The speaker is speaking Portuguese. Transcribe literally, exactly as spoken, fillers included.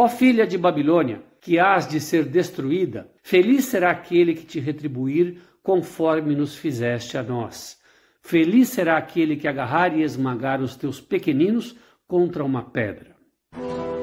Ó filha de Babilônia, que hás de ser destruída, feliz será aquele que te retribuir conforme nos fizeste a nós. Feliz será aquele que agarrar e esmagar os teus pequeninos contra uma pedra.